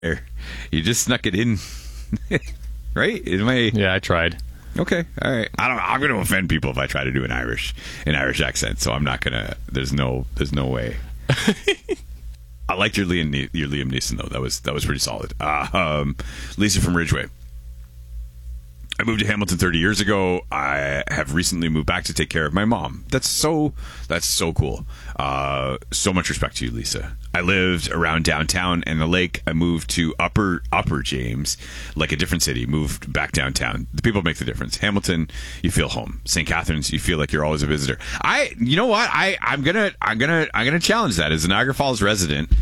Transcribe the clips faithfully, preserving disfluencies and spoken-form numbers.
You just snuck it in, right? Am I... Yeah, I tried. Okay, all right. I don't. I'm going to offend people if I try to do an Irish, an Irish accent. So I'm not gonna. There's no. There's no way. I liked your Liam, ne- your Liam Neeson though. That was that was pretty solid. Uh, um, Lisa from Ridgeway. I moved to Hamilton thirty years ago. I have recently moved back to take care of my mom. That's so. That's so cool. Uh, so much respect to you, Lisa. I lived around downtown and the lake. I moved to Upper Upper James, like a different city. Moved back downtown. The people make the difference. Hamilton, you feel home. Saint Catharines, you feel like you're always a visitor. I, you know what? I, I'm gonna, I'm gonna, I'm gonna challenge that as a Niagara Falls resident.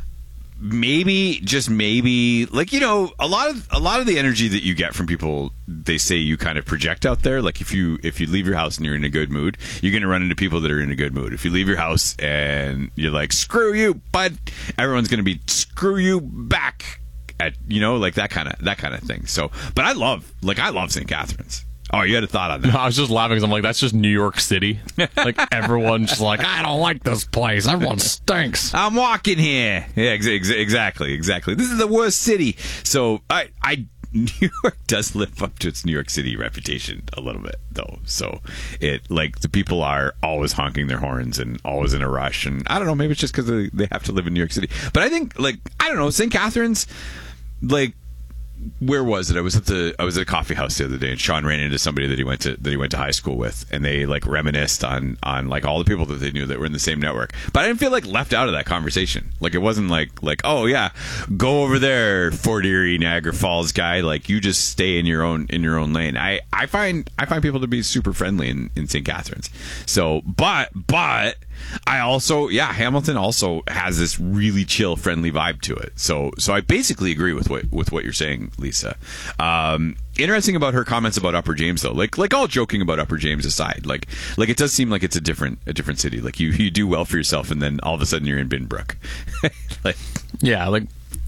Maybe, just maybe, like, you know, a lot of a lot of the energy that you get from people, they say you kind of project out there. Like if you if you leave your house and you're in a good mood, you're going to run into people that are in a good mood. If you leave your house and you're like, screw you, bud, everyone's going to be screw you back at, you know, like that kind of that kind of thing. So, but I love, like, I love Saint Catharines. Oh, you had a thought on that? No, I was just laughing because I'm like, that's just New York City. Like, everyone's just like, I don't like this place. Everyone stinks. I'm walking here. Yeah, ex- ex- exactly, exactly. This is the worst city. So, I, I, New York does live up to its New York City reputation a little bit, though. So, it, like, the people are always honking their horns and always in a rush. And I don't know, maybe it's just because they, they have to live in New York City. But I think, like, I don't know, Saint Catharines, like, where was it? I was at the I was at a coffee house the other day, and Sean ran into somebody that he went to that he went to high school with, and they like reminisced on on like all the people that they knew that were in the same network. But I didn't feel like left out of that conversation. Like it wasn't like like oh yeah, go over there, Fort Erie, Niagara Falls guy. Like you just stay in your own in your own lane. I, I find I find people to be super friendly in, in Saint Catharines. So but but. I also, yeah, Hamilton also has this really chill, friendly vibe to it. So, so I basically agree with what with what you're saying, Lisa. Um, interesting about her comments about Upper James, though. Like, like all joking about Upper James aside, like, like it does seem like it's a different, a different city. Like you, you do well for yourself, and then all of a sudden you're in Binbrook. Like, yeah, like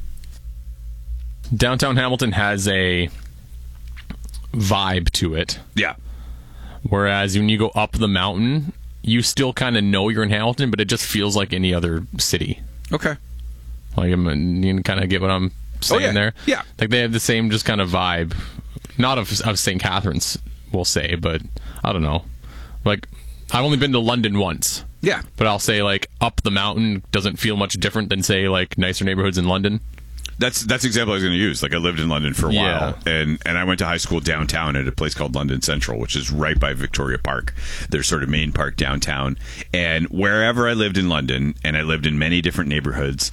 downtown Hamilton has a vibe to it. Yeah. Whereas when you go up the mountain, you still kind of know you're in Hamilton, but it just feels like any other city. Okay. Like, I'm, you can kind of get what I'm saying oh, yeah. there. Yeah. Like, they have the same just kind of vibe. Not of, of Saint Catharines, we'll say, but I don't know. Like, I've only been to London once. Yeah. But I'll say, like, up the mountain doesn't feel much different than, say, like, nicer neighborhoods in London. That's that's the example I was going to use. Like I lived in London for a Yeah. while, and, and I went to high school downtown at a place called London Central, which is right by Victoria Park, their sort of main park downtown. And wherever I lived in London, and I lived in many different neighborhoods,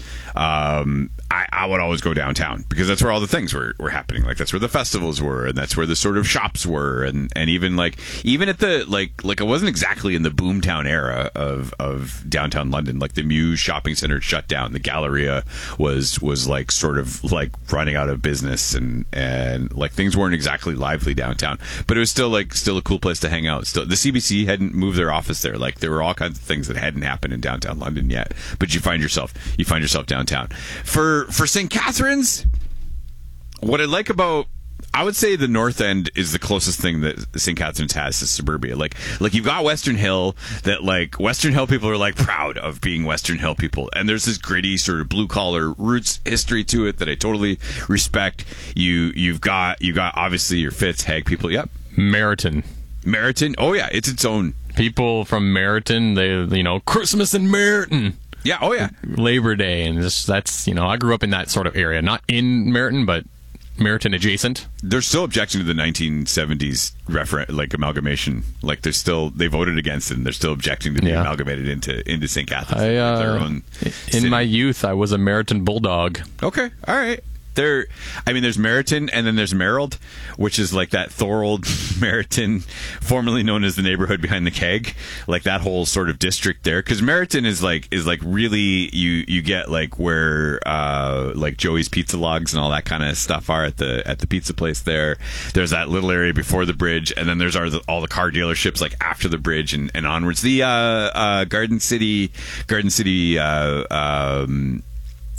um, I, I would always go downtown because that's where all the things were, were happening. Like that's where the festivals were, and that's where the sort of shops were, and, and even like even at the like like I wasn't exactly in the boomtown era of of downtown London. Like the Muse shopping center shut down, the Galleria was was like sort of like running out of business, and and like things weren't exactly lively downtown, but it was still like still a cool place to hang out. Still, the C B C hadn't moved their office there. Like there were all kinds of things that hadn't happened in downtown London yet, but you find yourself you find yourself downtown. For for Saint Catharines, what I like about, I would say the North End is the closest thing that Saint Catharines has to suburbia. Like, like you've got Western Hill, that like Western Hill people are like proud of being Western Hill people, and there's this gritty sort of blue collar roots history to it that I totally respect. You you've got you got obviously your Fitz Hague people. Yep, Meriton. Meriton. Oh yeah, it's its own. People from Meriton, they you know Christmas in Meriton. Yeah. Oh yeah. Labor Day, and just that's you know I grew up in that sort of area, not in Meriton, but Meriton adjacent. They're still objecting to the nineteen seventies refer- like amalgamation. Like they're still they voted against it, and they're still objecting to be Yeah. amalgamated into into Saint Catharines. I, They have their uh, own in city. my youth, I was a Meriton Bulldog. Okay, all right. There, I mean, there's Meriton, and then there's Merrill, which is like that Thorold Meriton, formerly known as the neighborhood behind the keg, like that whole sort of district there. Because Meriton is like is like really you you get like where uh, like Joey's Pizza Logs and all that kind of stuff are at the at the pizza place there. There's that little area before the bridge, and then there's our, all the car dealerships like after the bridge and, and onwards. The uh, uh, Garden City, Garden City. Uh, um,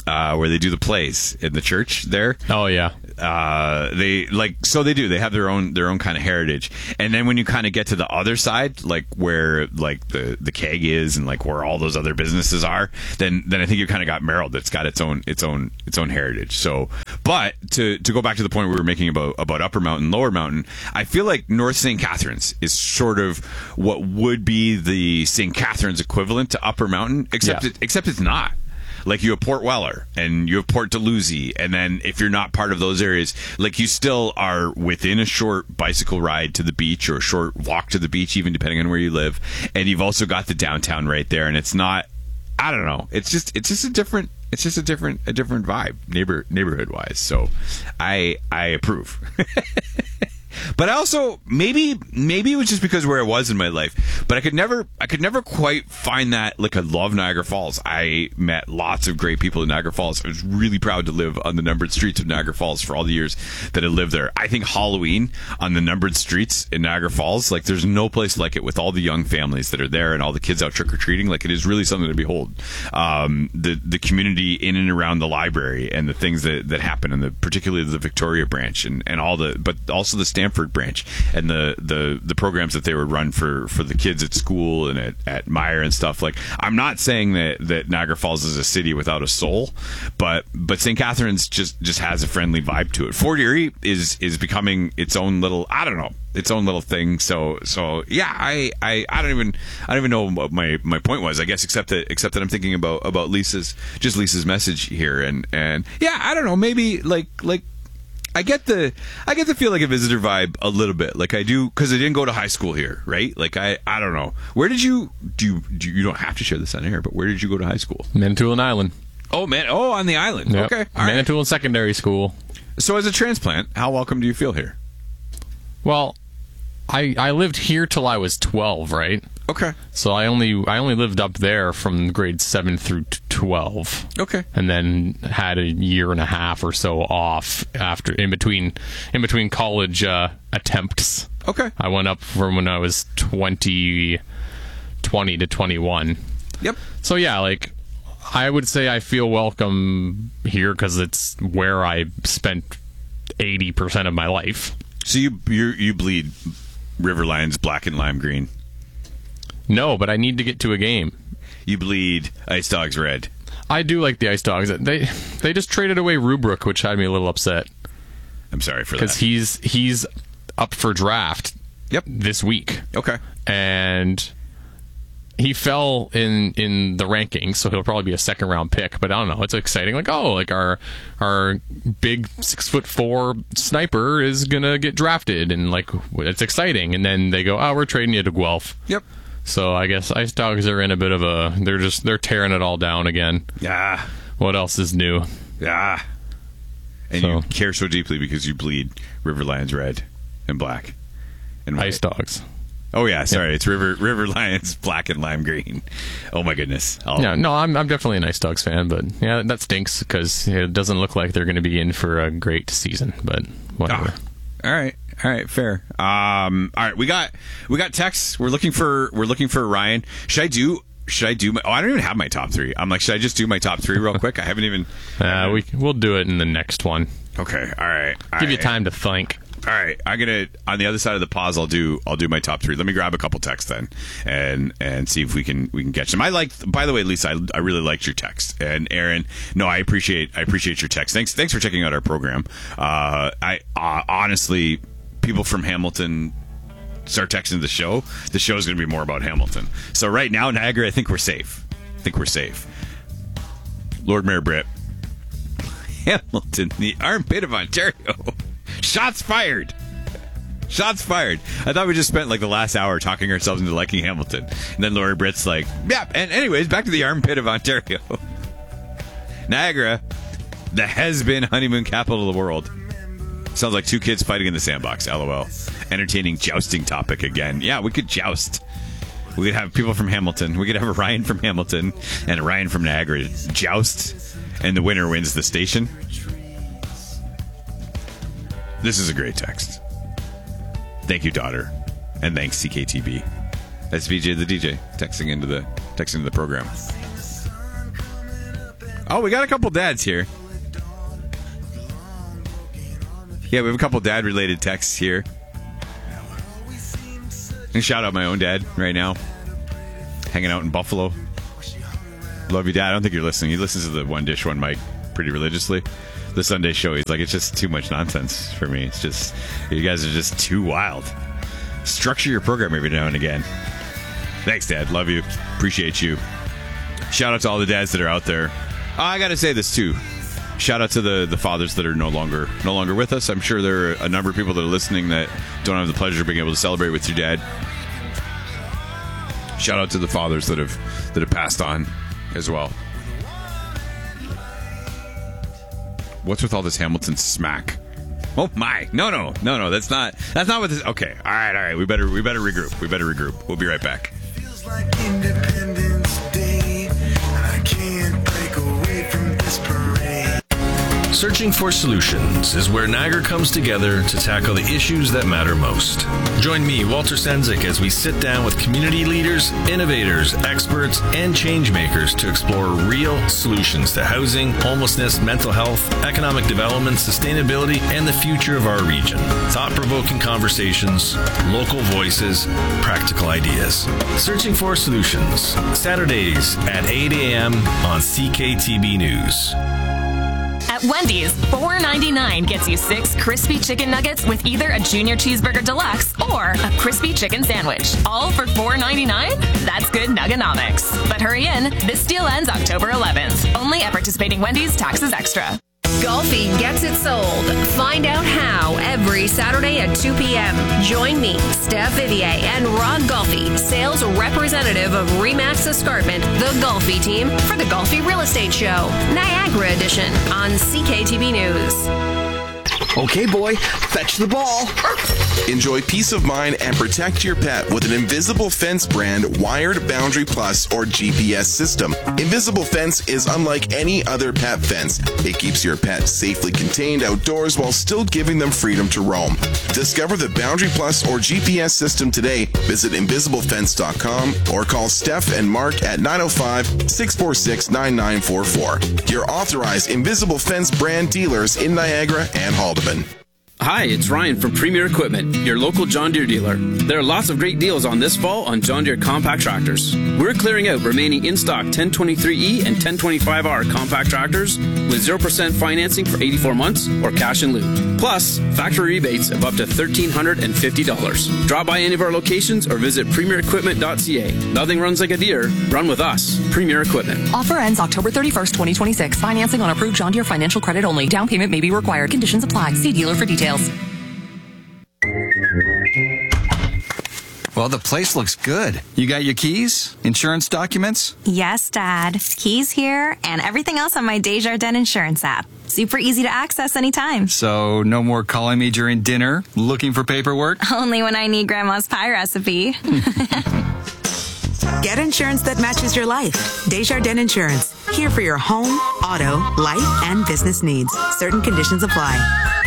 uh, where they do the plays in the church there. Oh yeah. Uh, they like so they do. They have their own their own kind of heritage. And then when you kind of get to the other side, like where like the the keg is and like where all those other businesses are, then then I think you kind of got Merrill that's got its own its own its own heritage. So, but to to go back to the point we were making about about Upper Mountain, Lower Mountain, I feel like North Saint Catharines is sort of what would be the Saint Catharines equivalent to Upper Mountain, except Yeah. it, except it's not. Like you have Port Weller and you have Port Dalhousie, and then if you're not part of those areas, like you still are within a short bicycle ride to the beach or a short walk to the beach, even depending on where you live. And you've also got the downtown right there, and it's not, I don't know, it's just it's just a different it's just a different a different vibe neighbor neighborhood wise. So I I approve. But I also maybe maybe it was just because where I was in my life, but I could never I could never quite find that. Like I love Niagara Falls. I met lots of great people in Niagara Falls. I was really proud to live on the numbered streets of Niagara Falls for all the years that I lived there. I think Halloween on the numbered streets in Niagara Falls, like there's no place like it, with all the young families that are there and all the kids out trick or treating. Like it is really something to behold. Um, the the community in and around the library and the things that, that happen, and the particularly the Victoria branch and, and all the, but also the Stanford branch and the, the, the programs that they would run for, for the kids at school and at, at Meyer and stuff. Like, I'm not saying that, that Niagara Falls is a city without a soul, but, but Saint Catharines just, just has a friendly vibe to it. Fort Erie is, is becoming its own little, I don't know, its own little thing. So, so yeah, I, I, I don't even, I don't even know what my, my point was, I guess, except that, except that I'm thinking about, about Lisa's, just Lisa's message here. And, and yeah, I don't know, maybe like, like, I get the I get the feel like a visitor vibe a little bit, like I do, because I didn't go to high school here, right? Like I, I don't know, where did you do you, do you, you don't have to share this on air, but where did you go to high school? Manitoulin Island. Oh man, oh on the island. Yep. Okay, all right. Manitoulin Secondary School. So as a transplant, how welcome do you feel here? Well, I I lived here till I was twelve, right? Okay. So I only I only lived up there from grade seven through twelve. Okay. And then had a year and a half or so off after in between in between college uh, attempts. Okay. I went up from when I was twenty, twenty to twenty-one. Yep. So yeah, like I would say I feel welcome here because it's where I spent eighty percent of my life. So you you you bleed River Lions black and lime green. No, but I need to get to a game. You bleed Ice Dogs red. I do like the Ice Dogs. They they just traded away Rubrick, which had me a little upset. I'm sorry for that. Because he's he's up for draft. Yep. This week. Okay. And he fell in in the rankings, so he'll probably be a second round pick. But I don't know. It's exciting. Like, oh, like our our big six foot four sniper is gonna get drafted, and like it's exciting. And then they go, oh, we're trading you to Guelph. Yep. So I guess Ice Dogs are in a bit of a they're just they're tearing it all down again. Yeah. What else is new? Yeah. And So- you care so deeply because you bleed River Lions red and black and white. Ice Dogs. Oh yeah, sorry, it's River River Lions black and lime green. Oh my goodness. I'll, Yeah, no, I'm I'm definitely an Ice Dogs fan, but yeah, that stinks because it doesn't look like they're going to be in for a great season. But whatever. Ah, all right, all right, fair. Um, all right, we got we got texts. We're looking for we're looking for Ryan. Should I do? Should I do my? Oh, I don't even have my top three. I'm like, should I just do my top three real quick? I haven't even. Uh, we we'll do it in the next one. Okay, all right. all Give you right. time to think. All right, I'm gonna on the other side of the pause. I'll do I'll do my top three. Let me grab a couple texts then, and and see if we can we can catch them. I like. By the way, Lisa, I, I really liked your text, and Aaron. No, I appreciate I appreciate your text. Thanks thanks for checking out our program. Uh, I uh, honestly, people from Hamilton start texting the show. The show is going to be more about Hamilton. So right now, Niagara, I think we're safe. I think we're safe. Lord Mayor Britt, Hamilton, the armpit of Ontario. Shots fired. Shots fired. I thought we just spent like the last hour talking ourselves into liking Hamilton. And then Laura Britt's like, yeah, and anyways, back to the armpit of Ontario. Niagara, the has-been honeymoon capital of the world. Sounds like two kids fighting in the sandbox, LOL. Entertaining jousting topic again. Yeah, we could joust. We could have people from Hamilton. We could have a Ryan from Hamilton and a Ryan from Niagara joust, and the winner wins the station. This is a great text. Thank you, daughter, and thanks C K T B. That's V J the D J texting into the texting into the program. Oh, we got a couple dads here. Yeah, we have a couple dad-related texts here. And shout out my own dad right now. Hanging out in Buffalo. Love you, Dad. I don't think you're listening. He listens to the One Dish, One Mic pretty religiously. The Sunday show, he's like, it's just too much nonsense for me. It's just, you guys are just too wild. Structure your program every now and again. Thanks, Dad. Love you. Appreciate you. Shout out to all the dads that are out there. Oh, I got to say this, too. Shout out to the, the fathers that are no longer no longer with us. I'm sure there are a number of people that are listening that don't have the pleasure of being able to celebrate with your dad. Shout out to the fathers that have that have passed on as well. What's with all this Hamilton smack? Oh my! No, no, no, no. That's not. That's not what this. Okay. All right, all right. We better. We better regroup. We better regroup. We'll be right back. Feels like Independence Day. I can't break away from this parade. Searching for Solutions is where Niagara comes together to tackle the issues that matter most. Join me, Walter Senzik, as we sit down with community leaders, innovators, experts, and change makers to explore real solutions to housing, homelessness, mental health, economic development, sustainability, and the future of our region. Thought-provoking conversations, local voices, practical ideas. Searching for Solutions, Saturdays at eight a.m. on C K T B News. At Wendy's, four ninety-nine gets you six crispy chicken nuggets with either a junior cheeseburger deluxe or a crispy chicken sandwich. All for four ninety-nine? That's good nuggonomics. But hurry in, this deal ends October eleventh. Only at participating Wendy's, taxes extra. Golfi gets it sold. Find out how every Saturday at two p.m. Join me, Steph Vivier, and Ron Golfi, sales representative of Remax Escarpment, the Golfi team, for the Golfi Real Estate Show, Niagara Edition, on C K T B News. Okay, boy, fetch the ball. Enjoy peace of mind and protect your pet with an Invisible Fence brand Wired Boundary Plus or G P S system. Invisible Fence is unlike any other pet fence. It keeps your pet safely contained outdoors while still giving them freedom to roam. Discover the Boundary Plus or G P S system today. Visit invisible fence dot com or call Steph and Mark at nine oh five, six four six, nine nine four four. Your authorized Invisible Fence brand dealers in Niagara and Haldeman. Hi, it's Ryan from Premier Equipment, your local John Deere dealer. There are lots of great deals on this fall on John Deere compact tractors. We're clearing out remaining in-stock ten twenty-three E and ten twenty-five R compact tractors with zero percent financing for eighty-four months or cash in lieu. Plus, factory rebates of up to one thousand three hundred fifty dollars. Drop by any of our locations or visit premier equipment dot c a. Nothing runs like a Deere. Run with us. Premier Equipment. Offer ends October thirty-first, twenty twenty-six. Financing on approved John Deere financial credit only. Down payment may be required. Conditions apply. See dealer for details. Well, the place looks good. You got your keys? Insurance documents? Yes, Dad. Keys here and everything else on my Desjardins Insurance app. Super easy to access anytime. So no more calling me during dinner, looking for paperwork? Only when I need Grandma's pie recipe. Get insurance that matches your life. Desjardins Insurance. Here for your home, auto, life, and business needs. Certain conditions apply.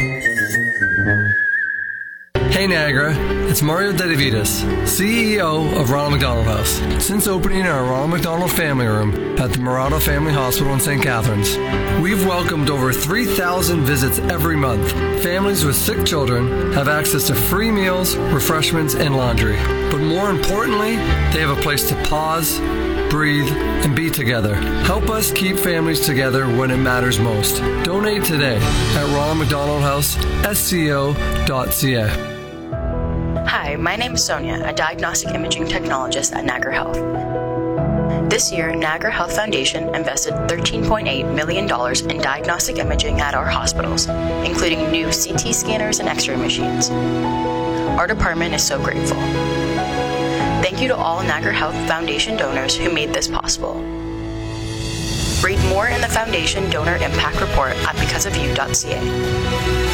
Hey Niagara, it's Mario Dedivitas, C E O of Ronald McDonald House. Since opening our Ronald McDonald Family Room at the Murata Family Hospital in Saint Catharines, we've welcomed over three thousand visits every month. Families with sick children have access to free meals, refreshments, and laundry. But more importantly, they have a place to pause, breathe, and be together. Help us keep families together when it matters most. Donate today at ronald mcdonald house s c o dot c a. Hi, my name is Sonia, a diagnostic imaging technologist at Niagara Health. This year, Niagara Health Foundation invested thirteen point eight million dollars in diagnostic imaging at our hospitals, including new C T scanners and X-ray machines. Our department is so grateful. Thank you to all Niagara Health Foundation donors who made this possible. Read more in the Foundation Donor Impact Report at because of you dot c a.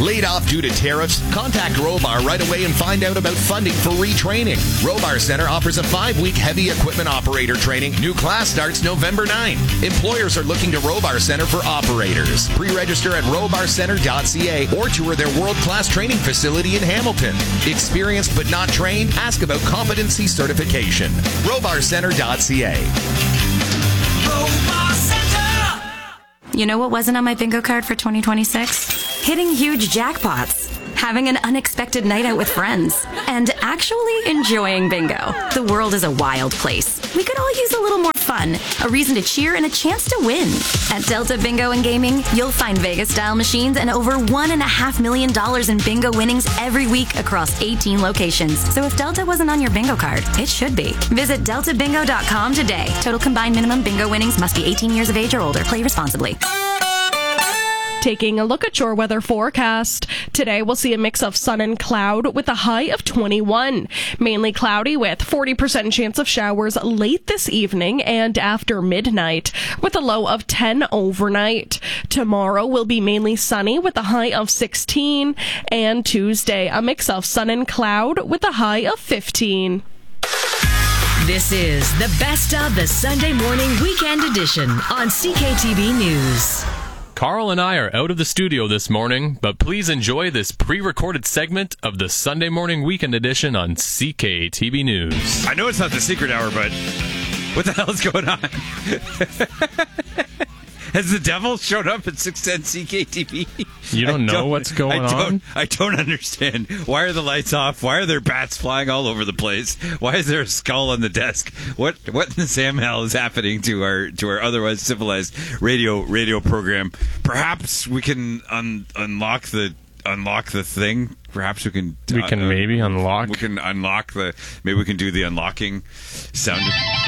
Laid off due to tariffs? Contact Robar right away and find out about funding for retraining. Robar Center offers a five-week heavy equipment operator training. New class starts November ninth. Employers are looking to Robar Center for operators. Pre-register at robar center dot c a or tour their world-class training facility in Hamilton. Experienced but not trained? Ask about competency certification. robar center dot c a. You know what wasn't on my bingo card for twenty twenty-six? Hitting huge jackpots, having an unexpected night out with friends, and actually enjoying bingo. The world is a wild place. We could all use a little more fun, a reason to cheer, and a chance to win. At Delta Bingo and Gaming, you'll find Vegas-style machines and over one and a half million dollars in bingo winnings every week across eighteen locations. So if Delta wasn't on your bingo card, it should be. Visit delta bingo dot com today. Total combined minimum bingo winnings must be eighteen years of age or older. Play responsibly. Taking a look at your weather forecast. Today we'll see a mix of sun and cloud with a high of twenty-one. Mainly cloudy with forty percent chance of showers late this evening and after midnight with a low of ten overnight. Tomorrow will be mainly sunny with a high of sixteen. And Tuesday, a mix of sun and cloud with a high of fifteen. This is the best of the Sunday morning weekend edition on C K T B News. Carl and I are out of the studio this morning, but please enjoy this pre-recorded segment of the Sunday Morning Weekend Edition on C K T B News. I know it's not the secret hour, but what the hell is going on? Has the devil showed up at six ten C K T V? You don't know don't, what's going I don't, on? I don't understand. Why are the lights off? Why are there bats flying all over the place? Why is there a skull on the desk? What what in the Sam hell is happening to our to our otherwise civilized radio radio program? Perhaps we can un, unlock the unlock the thing. Perhaps we can. We can uh, maybe unlock. We can unlock the. Maybe we can do the unlocking sound.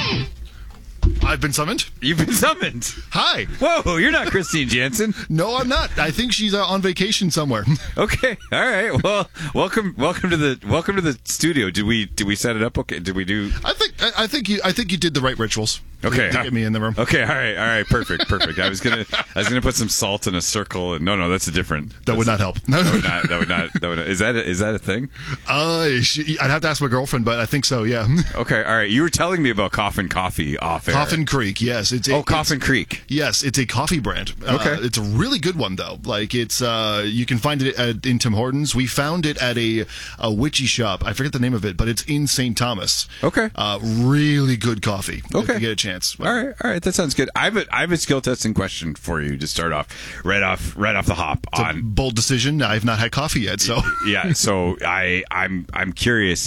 I've been summoned. You've been summoned. Hi. Whoa, you're not Christine Jansen. No, I'm not. I think she's uh, on vacation somewhere. Okay. All right. Well, welcome, welcome to the welcome to the studio. Did we did we set it up? Okay. Did we do? I think I, I think you I think you did the right rituals. Okay, to get me in the room. Okay, all right, all right, perfect, perfect. I was gonna, I was gonna put some salt in a circle, and no, no, that's a different. That that's would not a, help. No, that would not. That would not. That would not. Is that a, is that a thing? Uh, she, I'd have to ask my girlfriend, but I think so. Yeah. Okay, all right. You were telling me about Coffin Coffee off air. Coffin Creek, yes. It's a, oh, Coffin it's, Creek. Yes, it's a coffee brand. Okay, uh, it's a really good one though. Like it's, uh, you can find it at, in Tim Hortons. We found it at a a witchy shop. I forget the name of it, but it's in Saint Thomas. Okay. Uh, really good coffee. Okay, if you get a chance. All right, all right. That sounds good. I have a, I have a skill testing question for you to start off, right off, right off the hop. It's on a bold decision. I've not had coffee yet, so yeah. So I, I'm, I'm curious.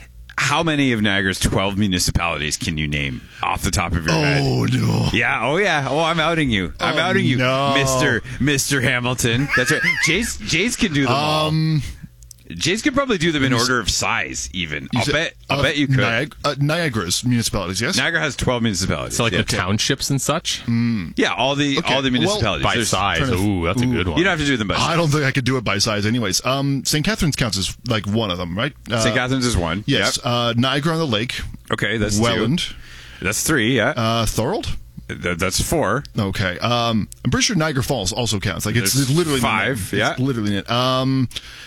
How many of Niagara's twelve municipalities can you name off the top of your oh, head? Oh no! Yeah. Oh yeah. Oh, I'm outing you. I'm oh, outing you, no. Mister Mister Hamilton. That's right. Jace, Jace can do them um, all. Jace could probably do them in order of size, even. I'll said, bet. I'll uh, bet you could. Niag- uh, Niagara's municipalities, yes. Niagara has twelve municipalities. So like yeah. the townships and such. Mm. Yeah, all the okay. all the municipalities well, by size. Of, ooh, that's ooh. a good one. You don't have to do them by size. I don't think I could do it by size, anyways. Um, Saint Catharines counts as like one of them, right? Uh, Saint Catharines is one. Yes. Yep. Uh, Niagara on the Lake. Okay, that's Welland. two. That's three. Yeah. Uh, Thorold. Th- that's four. Okay. Um, I'm pretty sure Niagara Falls also counts. Like it's, it's literally five. Yeah. It's literally it. Um.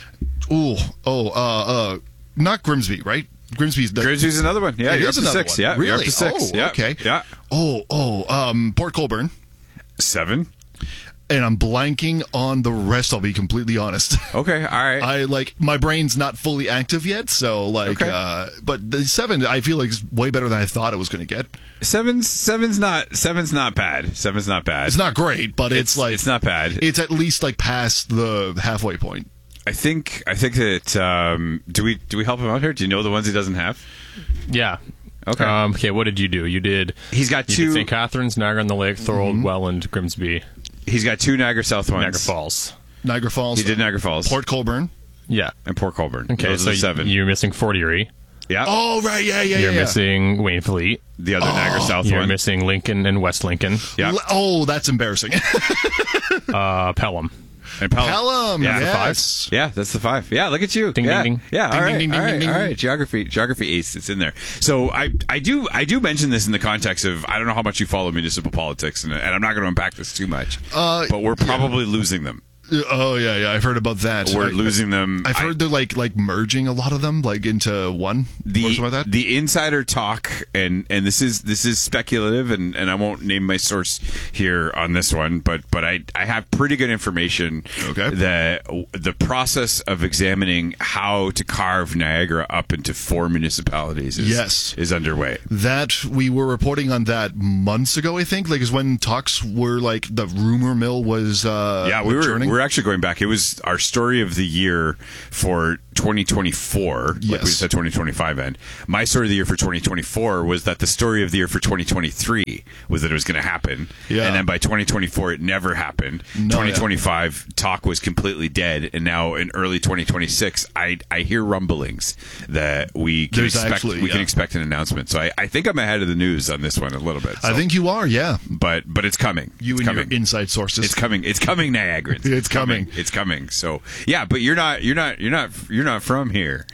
Ooh, oh, uh, uh, not Grimsby, right? Grimsby's the, Grimsby's another one. Yeah, you're up to six. One. Yeah, really? You're up to six. Oh, yeah. okay. Yeah. Oh, oh, um, Port Colborne. Seven. And I'm blanking on the rest, I'll be completely honest. Okay, all right. I, like, my brain's not fully active yet, so, like, okay. uh, but the seven, I feel like, is way better than I thought it was going to get. Seven's, seven's not, seven's not bad. Seven's not bad. It's not great, but it's, it's like... It's not bad. It's at least, like, past the halfway point. I think I think that um, do we do we help him out here? Do you know the ones he doesn't have? Yeah. Okay. Um, okay. What did you do? You did. He's got two. Saint Catharines, Niagara on the Lake, Thorold, mm-hmm. Welland, Grimsby. He's got two Niagara South ones. Niagara Falls. Niagara Falls. He did Niagara Falls. Port Colborne. Yeah. And Port Colborne. Okay. Those so are seven. You're missing Fort Erie. Yeah. Oh right. Yeah. Yeah. You're yeah. missing Wainfleet. The other oh, Niagara South You're one. You're missing Lincoln and West Lincoln. Yeah. Oh, that's embarrassing. uh, Pelham. And Pelham. Pelham, yeah, yes. Five. Yeah, that's the five. Yeah, look at you. Ding, yeah. ding, ding. Yeah, ding, all right, ding, ding, all right, ding, ding. all right. Geography, geography ace, it's in there. So I, I do, I do mention this in the context of I don't know how much you follow municipal politics, and, and I'm not going to unpack this too much. Uh, but we're probably yeah. losing them. Oh yeah, yeah. I've heard about that. We're I, losing them. I've heard I, they're like like merging a lot of them like into one. The or something like that. The insider talk, and and this is this is speculative, and, and I won't name my source here on this one, but but I I have pretty good information. Okay. That the process of examining how to carve Niagara up into four municipalities is, yes. is underway. That we were reporting on that months ago, I think. Like is when talks were like the rumor mill was. Uh, yeah, we were. Churning. We're actually going back. It was our story of the year for twenty twenty-four. Yes. Like we said twenty twenty-five end. My story of the year for twenty twenty-four was that the story of the year for twenty twenty-three was that it was going to happen. Yeah. And then by twenty twenty-four, it never happened. No, twenty twenty-five, yeah. Talk was completely dead. And now in early twenty twenty-six, I I hear rumblings that we can, There's expect, actually, we yeah. can expect an announcement. So I, I think I'm ahead of the news on this one a little bit. So. I think you are, yeah. But but it's coming. You it's and coming. your inside sources. It's coming. It's coming, Niagarans. It's coming. It's coming. So yeah, but you're not. You're not. You're not. You're not from here.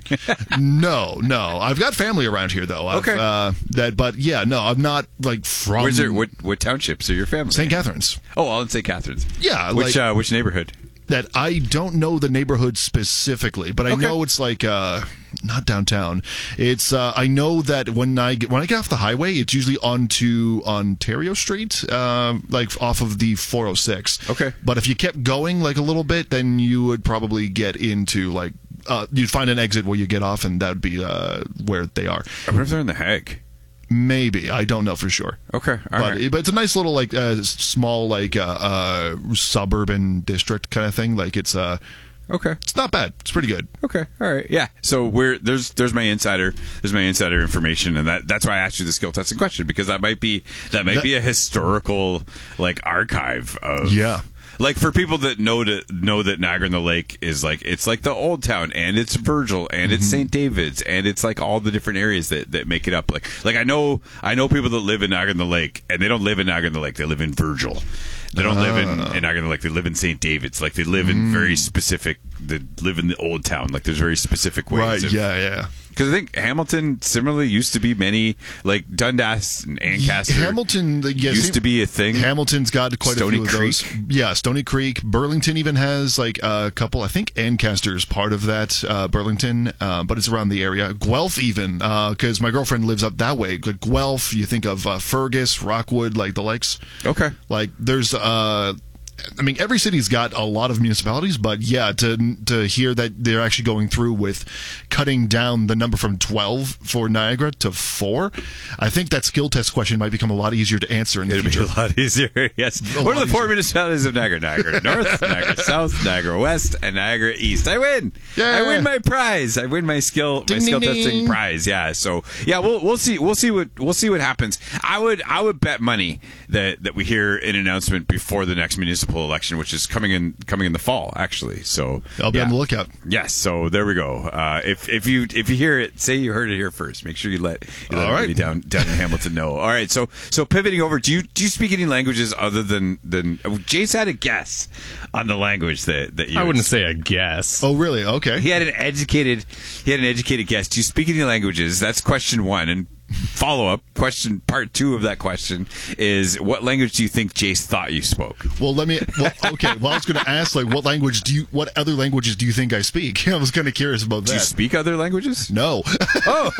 no, no. I've got family around here though. I've, Okay. Uh, that, but yeah, no. I'm not like from. Where's it? What what townships are your family? Saint Catharines. Oh, all in Saint Catharines. Yeah. Which like, uh, which neighborhood? That I don't know the neighborhood specifically, but I Okay. know it's like uh, not downtown. It's uh, I know that when I get when I get off the highway, it's usually onto Ontario Street, uh, like off of the four oh six. Okay. But if you kept going like a little bit, then you would probably get into like uh, you'd find an exit where you get off, and that would be uh, where they are. I wonder if they're in the Hague. Maybe. I don't know for sure. Okay, all but, right. but it's a nice little like uh, small like uh, uh, suburban district kind of thing. Like it's uh Okay. It's not bad. It's pretty good. Okay. All right. Yeah. So we're there's there's my insider there's my insider information, and that that's why I asked you the skill testing question, because that might be that might That- be a historical like archive of Yeah. Like for people that know to know that Niagara on the Lake is like it's like the Old Town, and it's Virgil, and it's Saint David's, and it's like all the different areas that, that make it up. Like like I know I know people that live in Niagara on the Lake, and they don't live in Niagara on the Lake. They live in Virgil. They don't live in, in Niagara on the Lake. They live in Saint David's. Like they live in very specific. They live in the Old Town. Like there's very specific ways. Right. of- Yeah. Yeah. Because I think Hamilton similarly used to be many, like Dundas and Ancaster. Hamilton the, yeah, used same- to be a thing. Hamilton's got quite Stony a few Creek. of those. Yeah, Stony Creek. Burlington even has like a couple. I think Ancaster is part of that. Uh, Burlington, uh, but it's around the area. Guelph even, because my girlfriend lives up that way. Like Guelph, you think of uh, Fergus, Rockwood, like the likes. Okay. Like there's. Uh, I mean, every city's got a lot of municipalities, but yeah, to to hear that they're actually going through with cutting down the number from twelve for Niagara to four, I think that skill test question might become a lot easier to answer in the It'd future. be a lot easier. Yes. A What are lot the four easier. municipalities of Niagara? Niagara North, Niagara South, Niagara West, and Niagara East. I win. Yeah. I win my prize. I win my skill my Ding, skill ding, testing ding. prize. Yeah. So yeah, we'll we'll see we'll see what we'll see what happens. I would I would bet money that that we hear an announcement before the next municipal election, which is coming in coming in the fall actually. So I'll be yeah. on the lookout. Yes. So there we go. Uh, if if you if you hear it, say you heard it here first. Make sure you let you let All right. everybody down down in Hamilton know. All right. So so pivoting over, do you do you speak any languages other than than Jace had a guess on the language that that you I wouldn't say a guess. Oh, really? Okay. He had an educated he had an educated guess. Do you speak any languages? That's question one. And follow up question part two of that question is, what language do you think Jace thought you spoke? Well, let me. Well, okay. Well, I was going to ask, like, what language do you? What other languages do you think I speak? I was kind of curious about Do you that. speak other languages? No. Oh,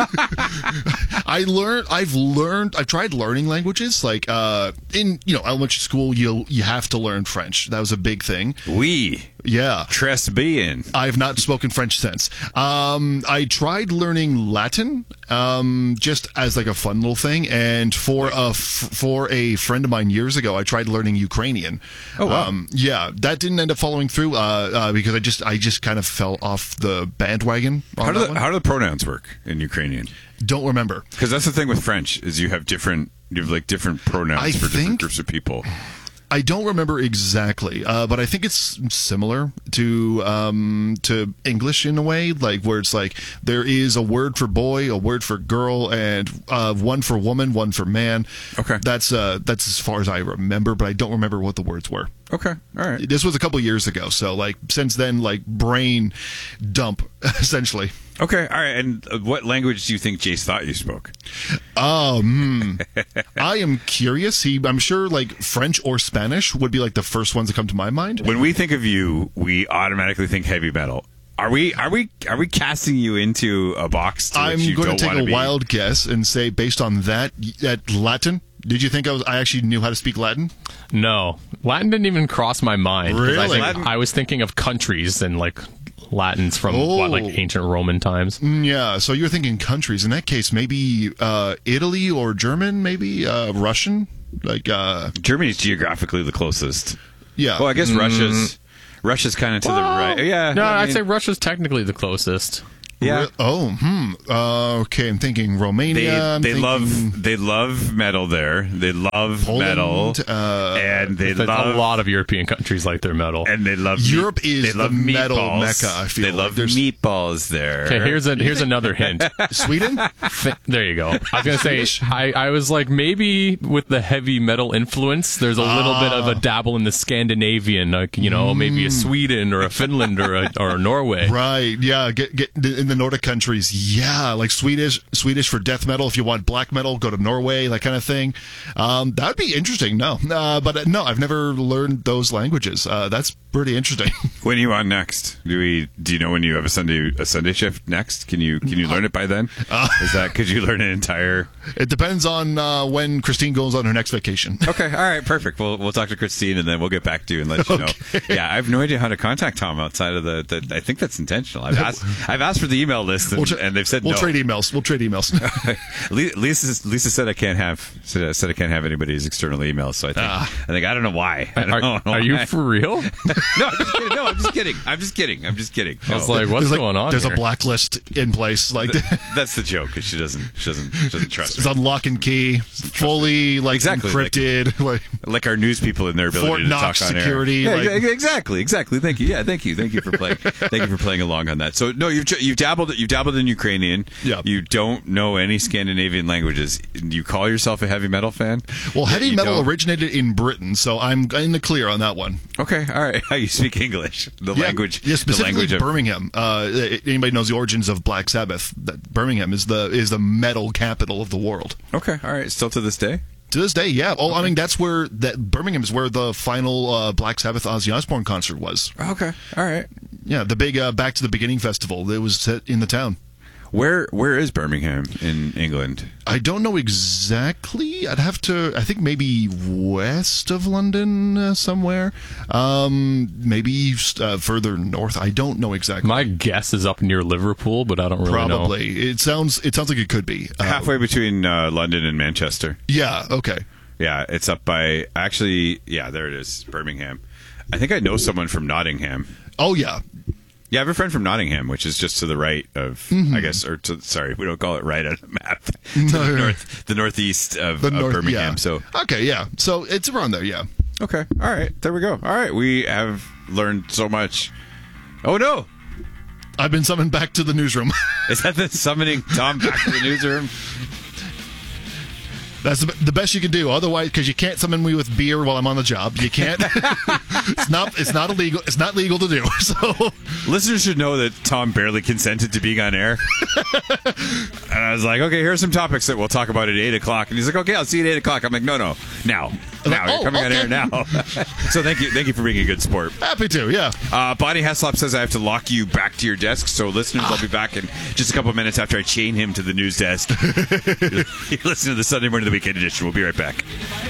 I learned. I've learned. I've tried learning languages. Like uh, in you know elementary school, you you have to learn French. That was a big thing. oui. Yeah. Très bien. I have not spoken French since. Um, I tried learning Latin, um, just as like a fun little thing. And for a f- for a friend of mine years ago, I tried learning Ukrainian. Oh, wow. Um, yeah, that didn't end up following through uh, uh, because I just I just kind of fell off the bandwagon. On How do that the, one. how do the pronouns work in Ukrainian? Don't remember. Because that's the thing with French is you have different you have like different pronouns I for different think- groups of people. I don't remember exactly, uh, but I think it's similar to um, to English in a way, like where it's like there is a word for boy, a word for girl, and uh, one for woman, one for man. Okay. That's uh, that's as far as I remember, but I don't remember what the words were. Okay, all right. This was a couple years ago, so like since then, like brain dump essentially. Okay, all right. And uh, what language do you think Jace thought you spoke? Oh, hmm. I am curious. He, I'm sure, like French or Spanish would be like the first ones that come to my mind. When we think of you, we automatically think heavy metal. Are we? Are we? Are we casting you into a box? To I'm which you going don't to take wanna a be? wild guess and say, based on that, that Latin. Did you think I was? I actually knew how to speak Latin? No, Latin didn't even cross my mind. 'cause I, Really? think Latin- I was thinking of countries and like Latins from what, like Oh. ancient Roman times. Mm, Yeah. So you're thinking countries. In that case, maybe uh, Italy or German, maybe uh, Russian. Like uh, Germany's geographically the closest. Yeah. Well, I guess Mm. Russia's Russia's kind of to the right. Yeah. No, I I'd mean- say Russia's technically the closest. Yeah. Re- oh, hmm. Uh, okay, I'm thinking Romania. They, I'm they thinking love they love metal there. They love Poland, metal, uh, and they There's love a lot of European countries like their metal. and they love Europe meat- is they love the metal meatballs. mecca, I feel they like. love There's- meatballs there. Okay, here's a here's another hint. Sweden. Th- There you go. I was gonna say I, I was like maybe with the heavy metal influence, there's a little bit of a dabble in the Scandinavian, like you know maybe a Sweden or a Finland or a or a Norway. Right, yeah, get get in the Nordic countries. Yeah, like Swedish, Swedish for death metal. If you want black metal, go to Norway, that kind of thing. Um, that would be interesting. No, uh, but uh, no, I've never learned those languages. Uh, that's pretty interesting. When are you on next? Do we? Do you know when you have a Sunday a Sunday shift next? Can you can you learn it by then? Uh, Is that could you learn an entire? It depends on uh, when Christine goes on her next vacation. Okay, all right, perfect. We'll we'll talk to Christine and then we'll get back to you and let you know. Yeah, I have no idea how to contact Tom outside of the. the I think that's intentional. I've asked I've asked for the email list and, We'll tra- and they've said we'll no. trade emails. We'll trade emails. Le- Lisa Lisa said I can't have said, said I can't have anybody's external emails. So I think Ah. I think I don't know why. I don't Are, know are you why. for real? No, I'm just kidding. No, I'm just kidding. I'm just kidding. I'm just kidding. I was No. like, what's there's like, going on There's here? a blacklist in place. Like That's the joke because she doesn't she doesn't she doesn't trust it's me. on lock and key, fully like Exactly, like- encrypted. Like, Like our news people and their ability Fort to Knox talk on security, air. Yeah, like- ex- exactly, exactly. Thank you. Yeah, thank you. Thank you for playing. Thank you for playing along on that. So no, you've you've dabbled you've dabbled in Ukrainian. Yeah. You don't know any Scandinavian languages. You call yourself a heavy metal fan? well, Yeah, heavy you metal don't. originated in Britain, so I'm in the clear on that one. Okay, all right. How you speak English? The Yeah, language. yeah, the specifically language of Birmingham. Uh, anybody knows the origins of Black Sabbath? That Birmingham is the is the metal capital of the world. Okay, all right. Still to this day. To this day, yeah. Oh, I mean, that's where that Birmingham is where the final uh, Black Sabbath Ozzy Osbourne concert was. Okay, all right. Yeah, the big uh, Back to the Beginning festival that was set in the town. Where where is Birmingham in England? I don't know exactly. I'd have to. I think maybe west of London uh, somewhere. Um, maybe uh, further north. I don't know exactly. My guess is up near Liverpool, but I don't really know. Probably. It sounds. It sounds like it could be uh, Halfway between uh, London and Manchester. Yeah. Okay. Yeah, it's up by actually. Yeah, there it is, Birmingham. I think I know someone from Nottingham. Oh yeah. Yeah, I have a friend from Nottingham, which is just to the right of, Mhm. I guess, or to, sorry, we don't call it right on the map. to No. the north, the northeast of, The of north- Birmingham. yeah. So Okay. Yeah. So it's around there. Yeah. okay, all right, there we go. All right, we have learned so much. Oh no, I've been summoned back to the newsroom. is that the summoning Tom back to the newsroom? That's the, the best you can do. Otherwise, because you can't summon me with beer while I'm on the job. You can't. it's not. It's not illegal. It's not legal to do. So Listeners should know that Tom barely consented to being on air. And I was like, okay, here's some topics that we'll talk about at eight o'clock. And he's like, okay, I'll see you at eight o'clock. I'm like, no, no, now, now, Oh, you're coming on okay. air now. So thank you, thank you for being a good sport. happy to. Yeah. Uh, Bonnie Heslop says I have to lock you back to your desk. So listeners, I'll be back in just a couple minutes after I chain him to the news desk. You listen to the Sunday morning, the weekend edition. We'll be right back.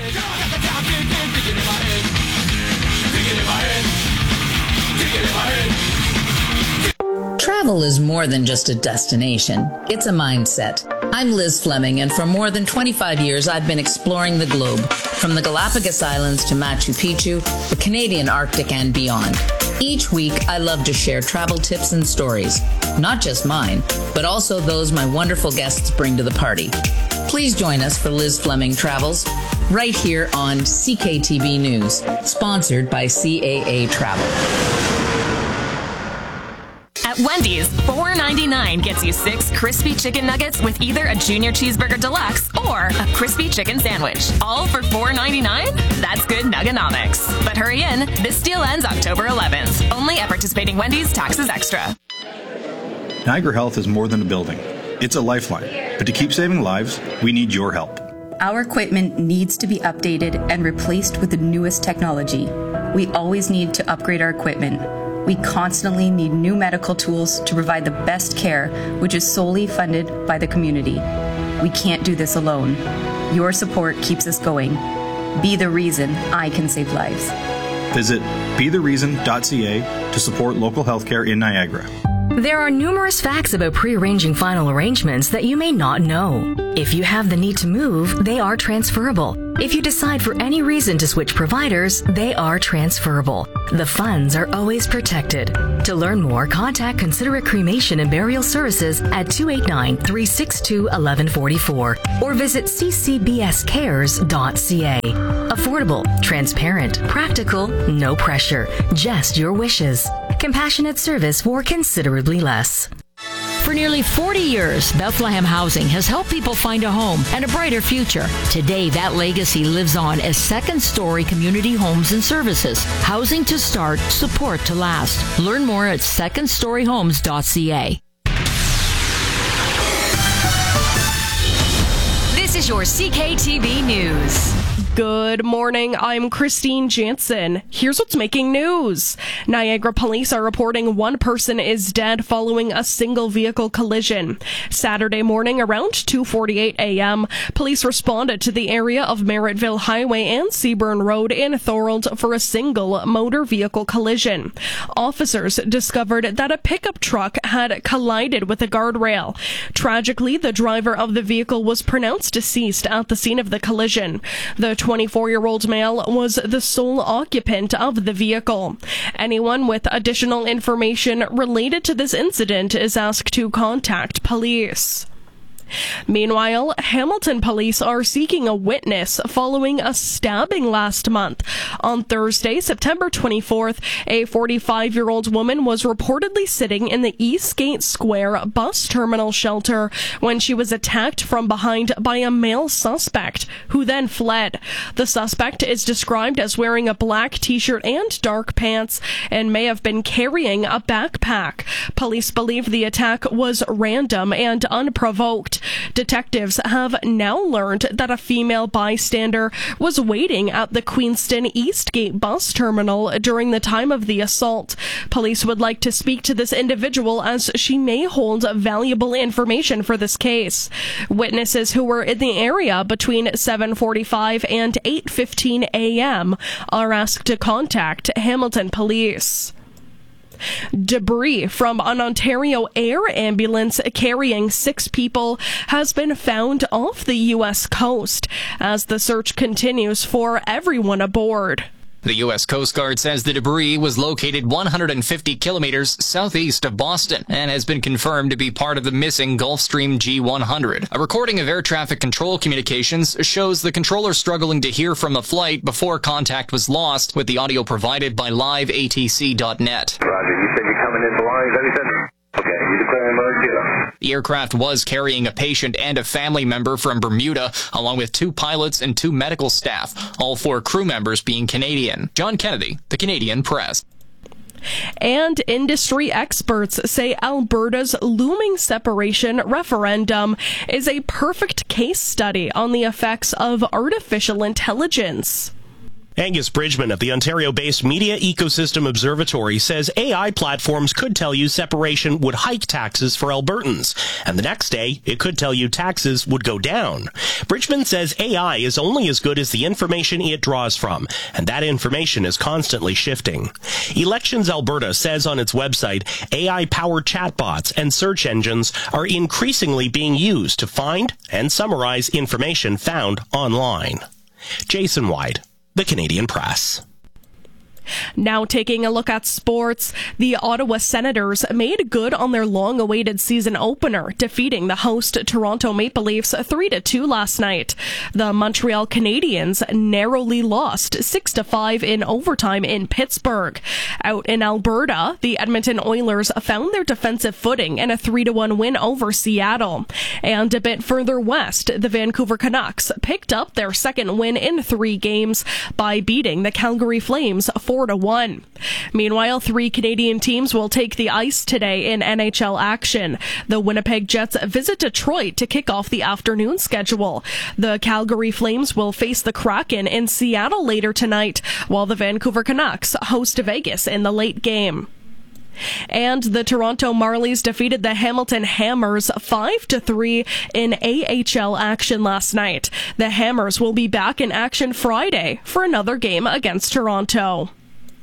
Travel is more than just a destination. It's a mindset. I'm Liz Fleming, and for more than twenty-five years, I've been exploring the globe, from the Galapagos Islands to Machu Picchu, the Canadian Arctic, and beyond. Each week, I love to share travel tips and stories, not just mine, but also those my wonderful guests bring to the party. Please join us for Liz Fleming Travels, right here on C K T B News, sponsored by C A A Travel. At Wendy's, four ninety-nine gets you six crispy chicken nuggets with either a junior cheeseburger deluxe or a crispy chicken sandwich. All for four ninety-nine? That's good Nuganomics. But hurry in, this deal ends October eleventh. Only at participating Wendy's, taxes extra. Niagara Health is more than a building. It's a lifeline. But to keep saving lives, we need your help. Our equipment needs to be updated and replaced with the newest technology. We always need to upgrade our equipment. We constantly need new medical tools to provide the best care, which is solely funded by the community. We can't do this alone. Your support keeps us going. Be the reason I can save lives. Visit be the reason dot c a to support local healthcare in Niagara. There are numerous facts about pre-arranging final arrangements that you may not know. If you have the need to move, they are transferable. If you decide for any reason to switch providers, they are transferable. The funds are always protected. To learn more, contact Considerate Cremation and Burial Services at two eight nine, three six two, one one four four or visit c c b s cares dot c a. Affordable, transparent, practical, no pressure, just your wishes. Compassionate service for considerably less. For nearly forty years, Bethlehem Housing has helped people find a home and a brighter future. Today, that legacy lives on as Second Story Community Homes and Services. Housing to start, support to last. Learn more at second story homes dot c a. This is your C K T V News. Good morning, I'm Christine Jansen. Here's what's making news. Niagara police are reporting one person is dead following a single vehicle collision. Saturday morning around two forty-eight a.m., police responded to the area of Merrittville Highway and Seaburn Road in Thorold for a single motor vehicle collision. Officers discovered that a pickup truck had collided with a guardrail. Tragically, the driver of the vehicle was pronounced deceased at the scene of the collision. The twenty-four-year-old male was the sole occupant of the vehicle. Anyone with additional information related to this incident is asked to contact police. Meanwhile, Hamilton police are seeking a witness following a stabbing last month. On Thursday, September twenty-fourth, a forty-five-year-old woman was reportedly sitting in the Eastgate Square bus terminal shelter when she was attacked from behind by a male suspect, who then fled. The suspect is described as wearing a black t-shirt and dark pants and may have been carrying a backpack. Police believe the attack was random and unprovoked. Detectives have now learned that a female bystander was waiting at the Queenston Eastgate bus terminal during the time of the assault. Police would like to speak to this individual as she may hold valuable information for this case. Witnesses who were in the area between seven forty-five and eight fifteen a.m. are asked to contact Hamilton Police. Debris from an Ontario air ambulance carrying six people has been found off the U S coast as the search continues for everyone aboard. The U S Coast Guard says the debris was located one hundred fifty kilometers southeast of Boston and has been confirmed to be part of the missing Gulfstream G one hundred. A recording of air traffic control communications shows the controller struggling to hear from the flight before contact was lost, with the audio provided by live A T C dot net. Roger, you said you're coming in belongings, everything? Okay, you declaring emergency? The aircraft was carrying a patient and a family member from Bermuda, along with two pilots and two medical staff, all four crew members being Canadian. John Kennedy, The Canadian Press. And industry experts say Alberta's looming separation referendum is a perfect case study on the effects of artificial intelligence. Angus Bridgman of the Ontario-based Media Ecosystem Observatory says A I platforms could tell you separation would hike taxes for Albertans, and the next day it could tell you taxes would go down. Bridgman says A I is only as good as the information it draws from, and that information is constantly shifting. Elections Alberta says on its website, A I-powered chatbots and search engines are increasingly being used to find and summarize information found online. Jason White, The Canadian Press. Now taking a look at sports, the Ottawa Senators made good on their long-awaited season opener, defeating the host Toronto Maple Leafs three to two last night. The Montreal Canadiens narrowly lost six to five in overtime in Pittsburgh. Out in Alberta, the Edmonton Oilers found their defensive footing in a three to one win over Seattle. And a bit further west, the Vancouver Canucks picked up their second win in three games by beating the Calgary Flames four to one. Meanwhile, three Canadian teams will take the ice today in N H L action. The Winnipeg Jets visit Detroit to kick off the afternoon schedule. The Calgary Flames will face the Kraken in Seattle later tonight, while the Vancouver Canucks host Vegas in the late game. And the Toronto Marlies defeated the Hamilton Hammers five to three in A H L action last night. The Hammers will be back in action Friday for another game against Toronto.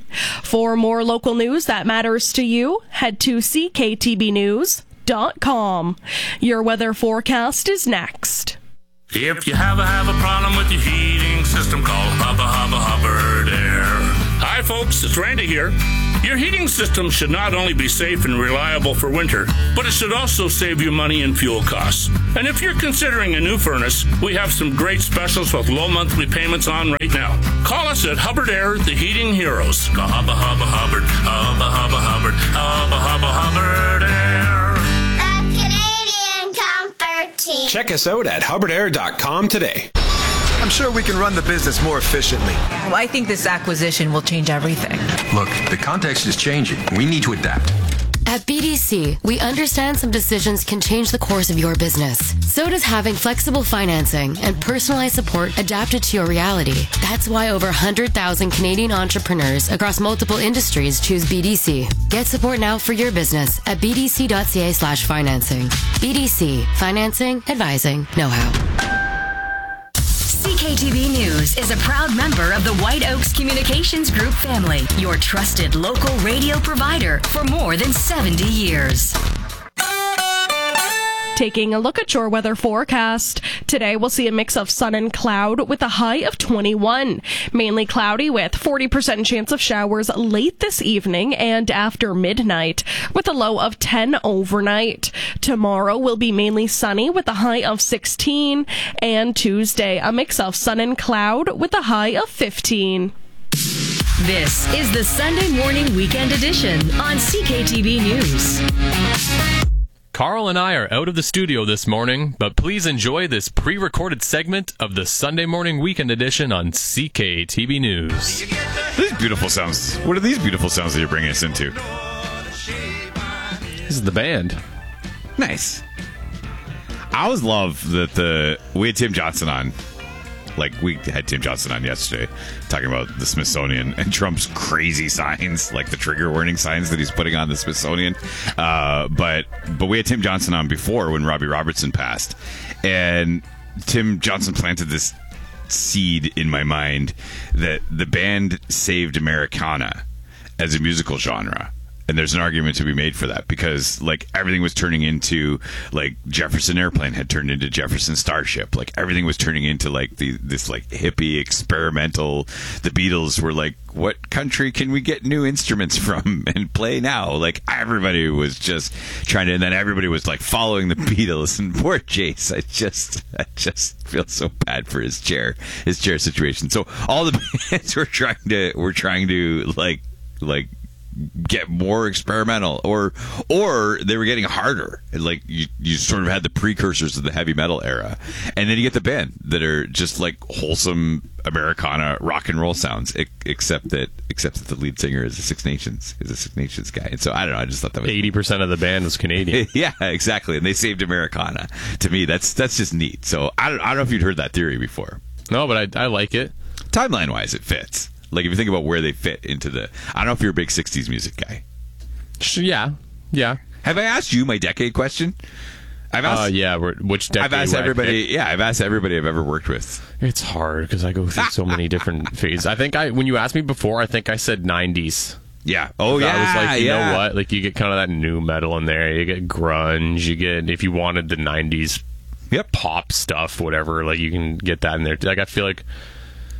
For more local news that matters to you, head to C K T B news dot com. Your weather forecast is next. If you have a, have a problem with your heating system, call Hubba Hubba Hubbard Air. Hi folks, it's Randy here. Your heating system should not only be safe and reliable for winter, but it should also save you money and fuel costs. And if you're considering a new furnace, we have some great specials with low monthly payments on right now. Call us at Hubbard Air, the heating heroes. Go Hubba Hubba Hubbard, Hubba Hubba Hubbard, Hubba Hubba Hubbard Air. The Canadian Comfort Team. Check us out at hubbard air dot com today. I'm sure we can run the business more efficiently. Well, I think this acquisition will change everything. Look, the context is changing. We need to adapt. At B D C, we understand some decisions can change the course of your business. So does having flexible financing and personalized support adapted to your reality. That's why over one hundred thousand Canadian entrepreneurs across multiple industries choose B D C. Get support now for your business at b d c dot c a slash financing. B D C, financing, advising, know-how. C K T B News is a proud member of the White Oaks Communications Group family, your trusted local radio provider for more than seventy years. Taking a look at your weather forecast. Today we'll see a mix of sun and cloud with a high of twenty-one. Mainly cloudy with forty percent chance of showers late this evening and after midnight with a low of ten overnight. Tomorrow will be mainly sunny with a high of sixteen. And Tuesday a mix of sun and cloud with a high of fifteen. This is the Sunday Morning Weekend Edition on C K T V News. Carl and I are out of the studio this morning, but please enjoy this pre-recorded segment of the Sunday Morning Weekend Edition on C K T V News. These beautiful sounds. What are these beautiful sounds that you're bringing us into? This is the band. Nice. I always love that the we had Tim Johnson on. Like, we had Tim Johnson on yesterday talking about the Smithsonian and Trump's crazy signs, like the trigger warning signs that he's putting on the Smithsonian. Uh, but but we had Tim Johnson on before when Robbie Robertson passed. And Tim Johnson planted this seed in my mind that the band saved Americana as a musical genre. And there's an argument to be made for that because, like, everything was turning into, like, Jefferson Airplane had turned into Jefferson Starship. Like, everything was turning into, like, the this, like, hippie, experimental. The Beatles were like, what country can we get new instruments from and play now? Like, everybody was just trying to, and then everybody was, like, following the Beatles. And poor Jace, I just, I just feel so bad for his chair, his chair situation. So all the bands were trying to, were trying to, like, like, get more experimental, or or they were getting harder. Like you, you sort of had the precursors of the heavy metal era, and then you get the band that are just like wholesome Americana rock and roll sounds, except that except that the lead singer is a Six Nations is a Six Nations guy. And so I don't know. I just thought that was eighty percent of the band was Canadian. Yeah, exactly. And they saved Americana. To me, that's that's just neat. So I don't I don't know if you'd heard that theory before. No, but I I like it. Timeline wise, it fits. Like, if you think about where they fit into the... I don't know if you're a big sixties music guy. Yeah. Yeah. Have I asked you my decade question? I've asked... Uh, yeah, which decade I've asked would I everybody... pick? Yeah, I've asked everybody I've ever worked with. It's hard, because I go through so many different phases. I think I... When you asked me before, I think I said nineties. Yeah. Oh, yeah. I was like, you yeah. know what? Like, you get kind of that new metal in there. You get grunge. You get... If you wanted the nineties yep. pop stuff, whatever, like, you can get that in there. Like, I feel like...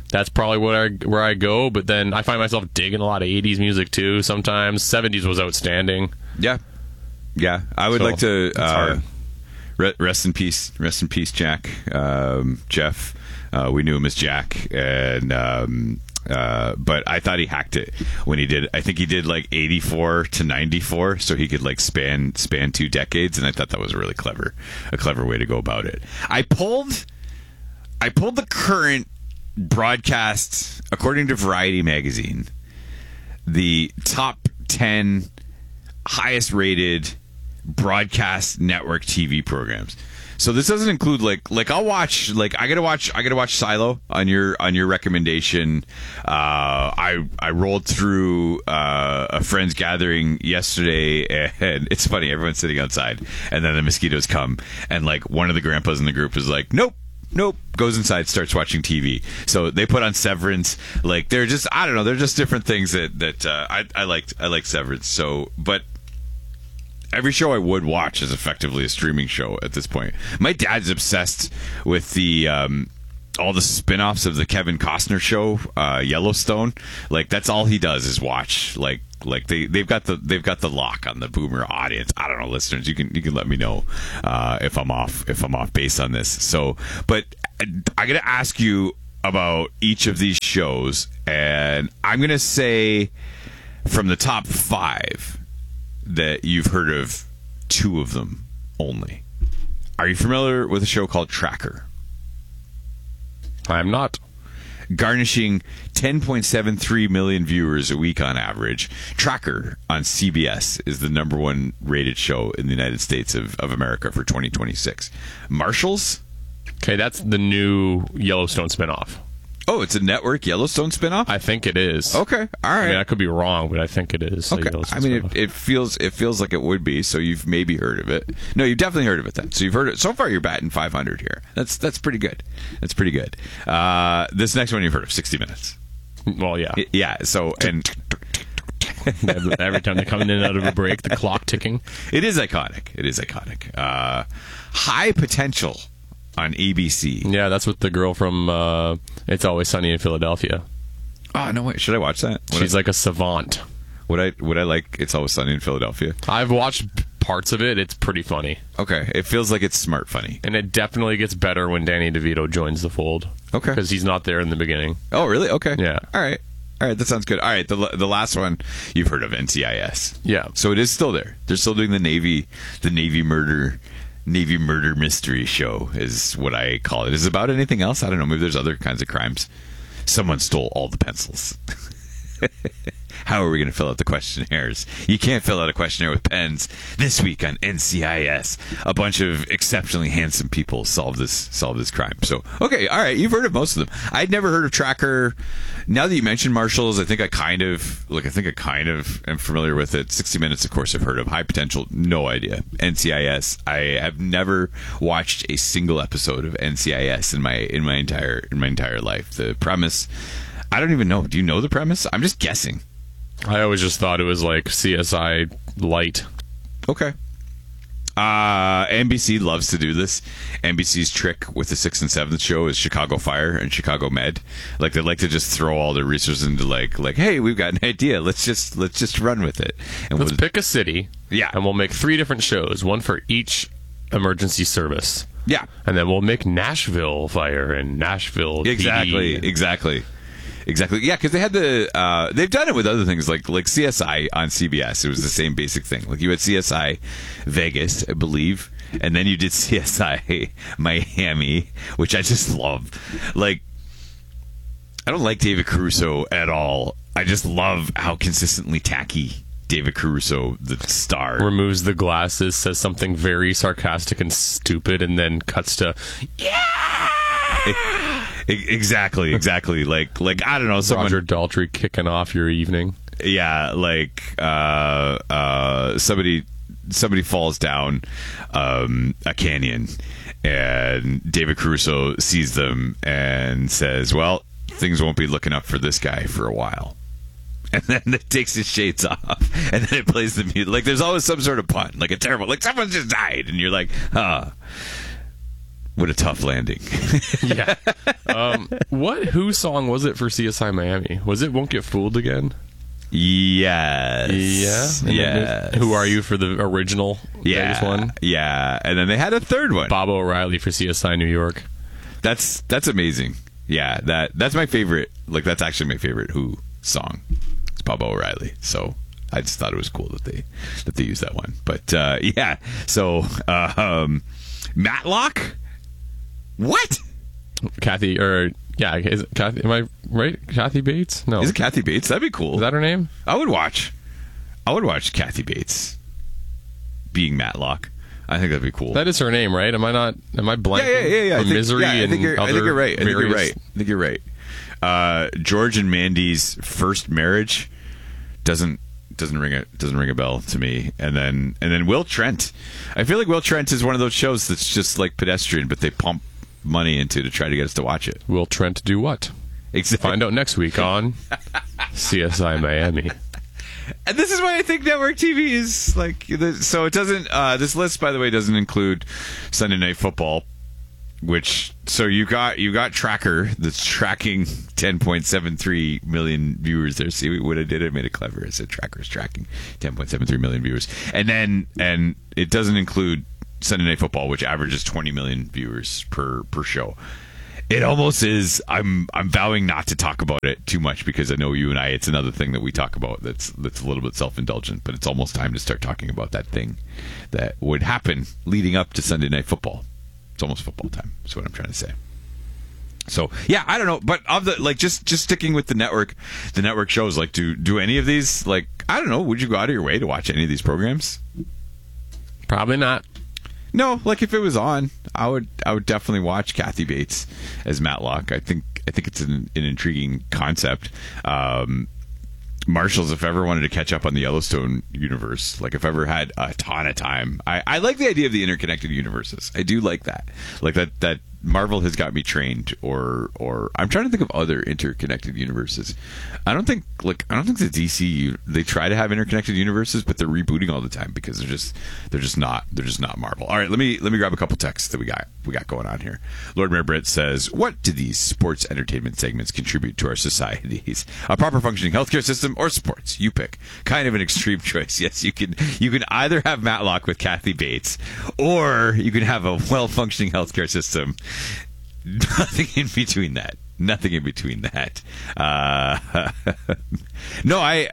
That's probably what I, where I go. But then I find myself digging a lot of eighties music too. Sometimes seventies was outstanding. Yeah, yeah. I would So, like to it's uh, hard. re- rest in peace, rest in peace, Jack, um, Jeff. Uh, we knew him as Jack, and um, uh, but I thought he hacked it when he did. I think he did like eighty-four to ninety-four, so he could like span span two decades, and I thought that was really clever, a clever way to go about it. I pulled, I pulled the current broadcast according to Variety magazine, the top ten highest rated broadcast network T V programs. So this doesn't include like like I'll watch like I gotta watch I gotta watch Silo on your on your recommendation. Uh, I I rolled through uh, a friend's gathering yesterday, and it's funny, everyone's sitting outside, and then the mosquitoes come, and like one of the grandpas in the group is like, nope. Nope. Goes inside, starts watching T V. So they put on Severance. Like they're just, I don't know. They're just different things that that uh, I I liked. I like Severance. So, but every show I would watch is effectively a streaming show at this point. My dad's obsessed with the um, all the spin-offs of the Kevin Costner show, uh, Yellowstone. Like that's all he does is watch. Like like they they've got the they've got the lock on the boomer audience. I don't know, listeners. You can you can let me know uh, if I'm off if I'm off base on this. So, but I got to ask you about each of these shows, and I'm gonna say from the top five that you've heard of two of them only. Are you familiar with a show called Tracker? I'm not. Garnishing ten point seven three million viewers a week on average, Tracker on C B S is the number one rated show in the United States of, of America for twenty twenty-six. Marshals? Okay, that's the new Yellowstone spinoff. Oh, it's a network Yellowstone spinoff? I think it is. Okay, all right. I mean, I could be wrong, but I think it is. Okay, I mean, it, it feels it feels like it would be. So you've maybe heard of it. No, you've definitely heard of it then. So you've heard it. So far, you're batting five hundred here. That's that's pretty good. That's pretty good. Uh, this next one you've heard of, sixty minutes. Well, yeah, yeah. So and every time they come in and out of a break, the clock ticking. It is iconic. It is iconic. Uh, High Potential on A B C. Yeah, that's with the girl from uh, It's Always Sunny in Philadelphia. Oh, no way. Should I watch that? Would She's I, like a savant. Would I Would I like It's Always Sunny in Philadelphia? I've watched parts of it. It's pretty funny. Okay. It feels like it's smart funny. And it definitely gets better when Danny DeVito joins the fold. Okay. Because he's not there in the beginning. Oh, really? Okay. Yeah. All right. All right, that sounds good. All right, the the last one you've heard of, N C I S. Yeah. So it is still there. They're still doing the Navy the Navy murder Navy murder mystery show is what I call it. Is it about anything else? I don't know. Maybe there's other kinds of crimes. Someone stole all the pencils. How are we going to fill out the questionnaires? You can't fill out a questionnaire with pens. This week on N C I S, a bunch of exceptionally handsome people solve this solve this crime. So, okay, all right, you've heard of most of them. I'd never heard of Tracker. Now that you mentioned Marshals, I think I kind of look. I think I kind of am familiar with it. sixty minutes, of course, I've heard of. High Potential, no idea. N C I S, I have never watched a single episode of N C I S in my in my entire in my entire life. The premise, I don't even know. Do you know the premise? I'm just guessing. I always just thought it was like C S I light. Okay. Uh, N B C loves to do this. N B C's trick with the sixth and seventh show is Chicago Fire and Chicago Med. Like they like to just throw all their resources into like, like, hey, we've got an idea. Let's just let's just run with it. And Let's we'll, pick a city. Yeah. And we'll make three different shows, one for each emergency service. Yeah. And then we'll make Nashville Fire and Nashville Exactly. P D. Exactly. Exactly. Yeah, because they had the uh, they've done it with other things like like C S I on C B S. It was the same basic thing. Like you had C S I Vegas, I believe, and then you did C S I Miami, which I just love. Like, I don't like David Caruso at all. I just love how consistently tacky David Caruso, the star, removes the glasses, says something very sarcastic and stupid, and then cuts to yeah. It, Exactly, exactly. Like, like I don't know. Someone, Roger Daltrey kicking off your evening. Yeah, like uh, uh, somebody somebody falls down um, a canyon, and David Caruso sees them and says, "Well, things won't be looking up for this guy for a while." And then it takes his shades off, and then it plays the music. Like, there's always some sort of pun, like a terrible, like someone just died, and you're like, "Huh." What a tough landing. Yeah. Um, what Who song was it for C S I Miami? Was it Won't Get Fooled Again? Yes. Yeah. Yes. Who Are You for the original Yeah. Vegas one? Yeah. And then they had a third one. Bob O'Reilly for C S I New York. That's that's amazing. Yeah, that that's my favorite. Like that's actually my favorite Who song. It's Bob O'Reilly. So I just thought it was cool that they that they used that one. But uh, yeah. So uh, um, Matlock. What? Kathy or yeah, is it Kathy? Am I right? Kathy Bates? No, Is it Kathy Bates? That'd be cool. Is that her name? I would watch. I would watch Kathy Bates being Matlock. I think that'd be cool. That is her name, right? Am I not? Am I blanking? Yeah, yeah, yeah. yeah. I From think, Misery yeah, I think and you're, I think other you're right. I think you're various- right. I think you're right. Uh, George and Mandy's first marriage doesn't doesn't ring a doesn't ring a bell to me. And then and then Will Trent. I feel like Will Trent is one of those shows that's just like pedestrian, but they pump money into to try to get us to watch it. Will Trent do what? Exactly. Find out next week on C S I Miami. And this is why I think network T V is like so. It doesn't. Uh, this list, by the way, doesn't include Sunday Night Football, which so you got you got Tracker that's tracking ten point seven three million viewers there. See what I did? I made it clever. I said Tracker's tracking ten point seven three million viewers, and then and it doesn't include Sunday Night Football, which averages twenty million viewers per per show. It almost is. I'm I'm vowing not to talk about it too much because I know you and I. It's another thing that we talk about that's that's a little bit self-indulgent. But it's almost time to start talking about that thing that would happen leading up to Sunday Night Football. It's almost football time. That's what I'm trying to say. So yeah, I don't know, but of the like, just just sticking with the network, the network shows. Like, do do any of these? Like, I don't know. Would you go out of your way to watch any of these programs? Probably not. No, like if it was on, I would I would definitely watch Kathy Bates as Matlock. I think I think it's an, an intriguing concept. Um, Marshalls, if ever wanted to catch up on the Yellowstone universe, like if ever had a ton of time, I, I like the idea of the interconnected universes. I do like that. Like that that Marvel has got me trained, or or I'm trying to think of other interconnected universes. I don't think like I don't think the D C they try to have interconnected universes, but they're rebooting all the time because they're just they're just not they're just not Marvel. All right, let me let me grab a couple texts that we got we got going on here. Lord Mayor Britt says, "What do these sports entertainment segments contribute to our societies? A proper functioning healthcare system or sports? You pick." Kind of an extreme choice. Yes, you can you can either have Matlock with Kathy Bates, or you can have a well functioning healthcare system. Nothing in between that. Nothing in between that. Uh, no, I,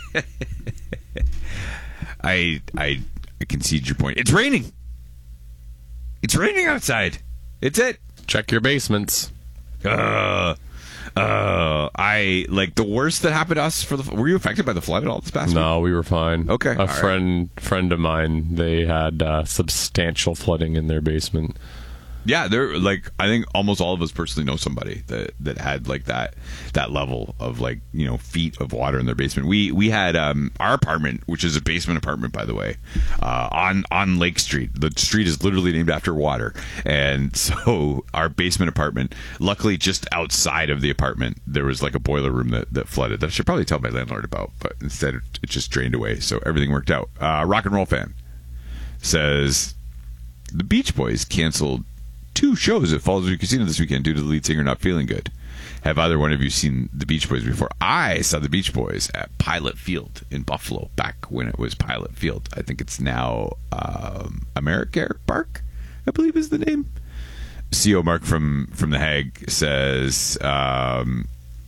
I, I, I concede your point. It's raining. It's raining outside. It's it. Check your basements. Uh, uh, I like the worst that happened to us for the. Were you affected by the flood at all this past week? No, we were fine. Okay, a all friend right. friend of mine, they had uh, substantial flooding in their basement. Yeah, they're like I think almost all of us personally know somebody that, that had like that that level of like, you know, feet of water in their basement. We we had um, our apartment, which is a basement apartment, by the way, uh, on on Lake Street. The street is literally named after water, and so our basement apartment. Luckily, just outside of the apartment, there was like a boiler room that, that flooded. That I should probably tell my landlord about, but instead it just drained away, so everything worked out. Uh, Rock and Roll Fan says the Beach Boys canceled two shows at Fallsview Casino this weekend due to the lead singer not feeling good. Have either one of you seen the Beach Boys before? I saw the Beach Boys at Pilot Field in Buffalo back when it was Pilot Field. I think it's now um, AmeriCare Park, I believe is the name. C O Mark from, from The Hague says, um,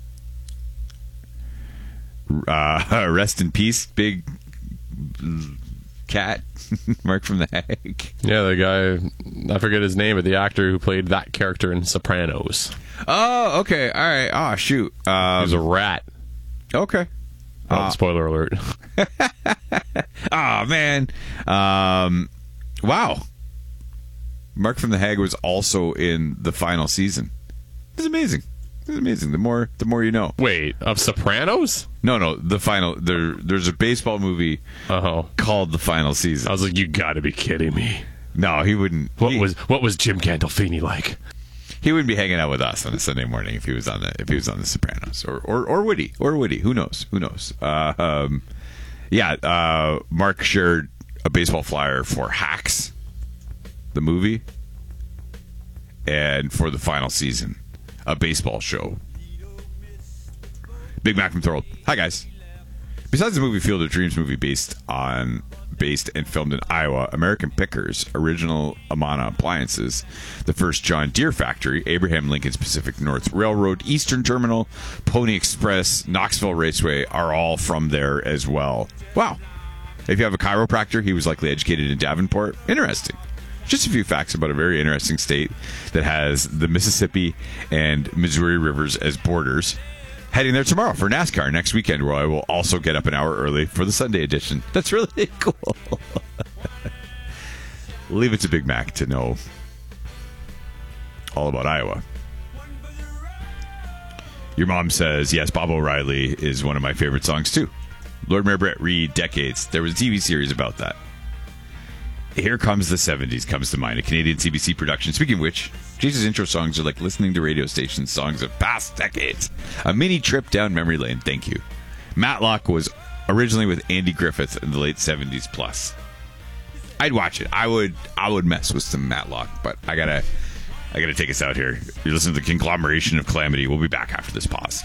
uh, rest in peace, big cat. Mark from The Hague. Yeah, the guy, I forget his name, but the actor who played that character in Sopranos. Oh, okay. All right. Oh, shoot. Um, he was a rat. Okay. Oh, uh, spoiler alert. Oh, man. Um, wow. Mark from The Hague was also in the final season. It's amazing. It's amazing. The more, the more you know. Wait, of Sopranos? No, no. The final. There, there's a baseball movie uh-huh. called The Final Season. I was like, you got to be kidding me. No, he wouldn't. What he, was what was Jim Gandolfini like? He wouldn't be hanging out with us on a Sunday morning if he was on the if he was on The Sopranos, or or, or Woody, or Woody. Who knows? Who knows? Uh, um, yeah. Uh, Mark shared a baseball flyer for Hacks, the movie. and for the final season, a baseball show. Big Mac from Thorold. Hi, guys. Besides the movie Field of Dreams movie based on based and filmed in Iowa, American Pickers, original Amana Appliances, the first John Deere factory, Abraham Lincoln Pacific North Railroad, Eastern Terminal, Pony Express, Knoxville Raceway are all from there as well. Wow. If you have a chiropractor, he was likely educated in Davenport. Interesting. Just a few facts about a very interesting state that has the Mississippi and Missouri rivers as borders. Heading there tomorrow for NASCAR next weekend, where I will also get up an hour early for the Sunday edition. That's really cool. Leave it to Big Mac to know all about Iowa. Your mom says, yes, Bob O'Reilly is one of my favorite songs, too. Lord Mayor Brett Reed, Decades. There was a T V series about that. Here Comes the seventies comes to mind, a Canadian C B C production. Speaking of which, Jesus' intro songs are like listening to radio station songs of past decades. A mini trip down memory lane, thank you. Matlock was originally with Andy Griffith in the late seventies plus. I'd watch it. I would I would mess with some Matlock, but I gotta I gotta take us out here. You're listening to the conglomeration of calamity. We'll be back after this pause.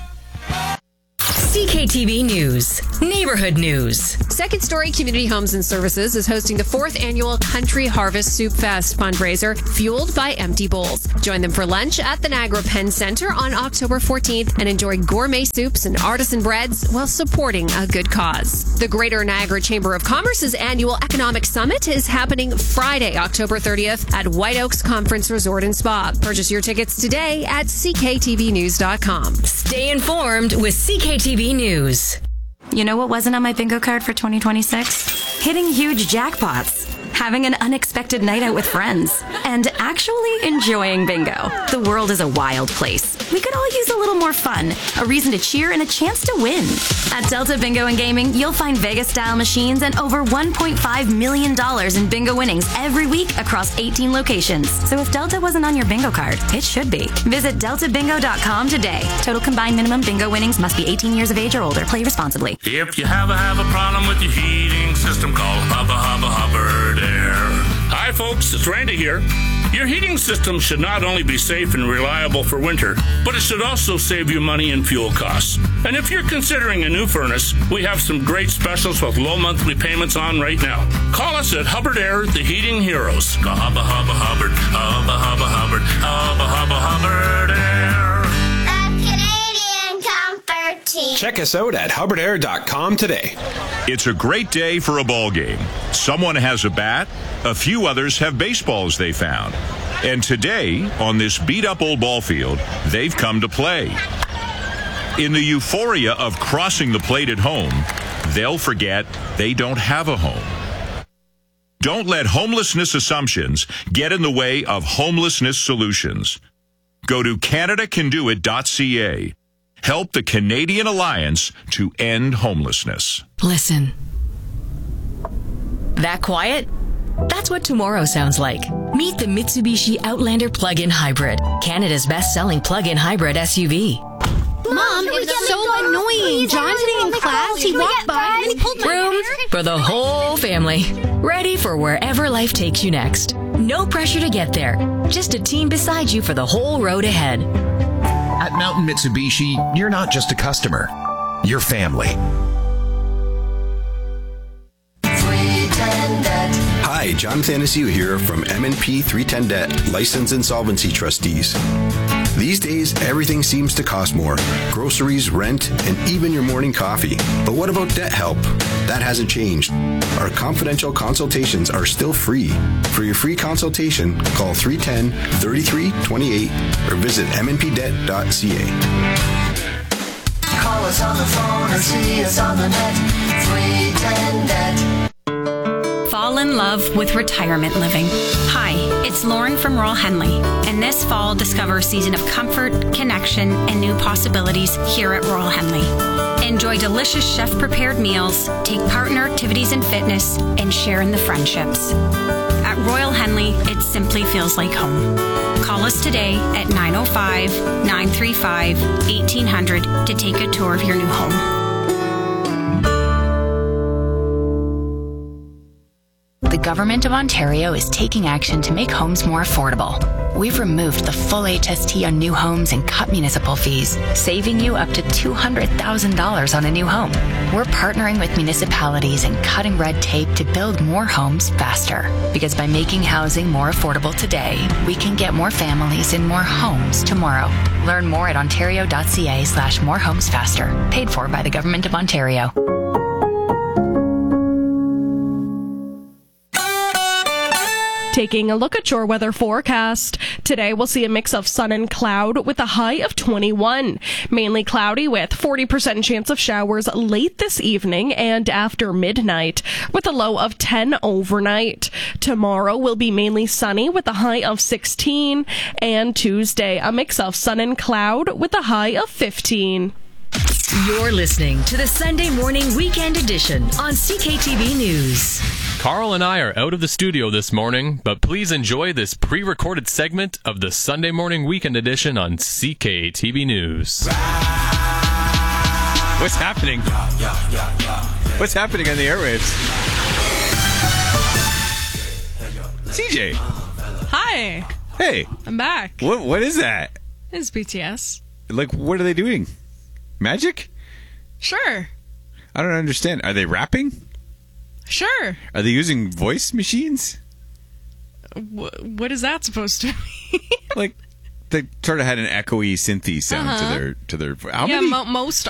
C K T V News, Neighborhood News. Second Story Community Homes and Services is hosting the fourth annual Country Harvest Soup Fest fundraiser, fueled by empty bowls. Join them for lunch at the Niagara Penn Center on October fourteenth and enjoy gourmet soups and artisan breads while supporting a good cause. The Greater Niagara Chamber of Commerce's annual Economic Summit is happening Friday, October thirtieth at White Oaks Conference Resort and Spa. Purchase your tickets today at c k t v news dot com. Stay informed with C K T V News. You know what wasn't on my bingo card for twenty twenty-six? Hitting huge jackpots, having an unexpected night out with friends, and actually enjoying bingo. The world is a wild place. We could all use a little more fun, a reason to cheer, and a chance to win. At Delta Bingo and Gaming, you'll find Vegas-style machines and over one point five million dollars in bingo winnings every week across eighteen locations. So if Delta wasn't on your bingo card, it should be. Visit delta bingo dot com today. Total combined minimum bingo winnings must be eighteen years of age or older. Play responsibly. If you have a, have a problem with your heating system, call Hubba Hubba Hubbard Air. Hi, folks. It's Randy here. Your heating system should not only be safe and reliable for winter, but it should also save you money and fuel costs. And if you're considering a new furnace, we have some great specials with low monthly payments on right now. Call us at Hubbard Air, the Heating Heroes. Go Hubba Hubba Hubbard, Hubba Hubba Hubbard, Hubba Hubba Hubbard Air. The Canadian Comfort Team. Check us out at hubbard air dot com today. It's a great day for a ball game. Someone has a bat, a few others have baseballs they found. And today, on this beat-up old ball field, they've come to play. In the euphoria of crossing the plate at home, they'll forget they don't have a home. Don't let homelessness assumptions get in the way of homelessness solutions. Go to canada can do it dot c a. Help the Canadian Alliance to end homelessness. Listen. That quiet? That's what tomorrow sounds like. Meet the Mitsubishi Outlander Plug-in Hybrid, Canada's best-selling plug-in hybrid S U V. Mom, it was so annoying. John today in class, he walked by and he pulled my hair. Room for the whole family. Ready for wherever life takes you next. No pressure to get there. Just a team beside you for the whole road ahead. At Mountain Mitsubishi, you're not just a customer. You're family. Hi, John Thanasiu here from M and P three ten Debt, Licensed Insolvency Trustees. These days, everything seems to cost more. Groceries, rent, and even your morning coffee. But what about debt help? That hasn't changed. Our confidential consultations are still free. For your free consultation, call three one zero, three three two eight or visit m n p debt dot c a. Call us on the phone or see us on the net. three ten debt. Fall in love with retirement living. Hi, it's Lauren from Royal Henley, and this fall discover a season of comfort, connection, and new possibilities here at Royal Henley. Enjoy delicious chef-prepared meals, take part in our activities and fitness, and share in the friendships. At Royal Henley, it simply feels like home. Call us today at nine oh five, nine three five, eighteen hundred to take a tour of your new home. The Government of Ontario is taking action to make homes more affordable. we've removed the full H S T on new homes and cut municipal fees, saving you up to two hundred thousand dollars on a new home. We're partnering with municipalities and cutting red tape to build more homes faster. Because by making housing more affordable today, we can get more families in more homes tomorrow. Learn more at ontario.ca slash more homes faster. Paid for by the Government of Ontario. Taking a look at your weather forecast. Today we'll see a mix of sun and cloud with a high of twenty-one. Mainly cloudy with forty percent chance of showers late this evening and after midnight with a low of ten overnight. Tomorrow will be mainly sunny with a high of sixteen. And Tuesday, a mix of sun and cloud with a high of fifteen. You're listening to the Sunday Morning Weekend Edition on C K T V News. Carl and I are out of the studio this morning, but please enjoy this pre-recorded segment of the Sunday Morning Weekend Edition on C K T V News. What's happening? What's happening on the airwaves? C J. Hi. Hey. I'm back. What? What is that? It's B T S. Like, what are they doing? Magic? Sure. I don't understand. Are they rapping? Sure. Are they using voice machines? W- what is that supposed to mean? Like, they sort of had an echoey, synthy sound uh-huh. to their to their. How yeah, many? Mo- most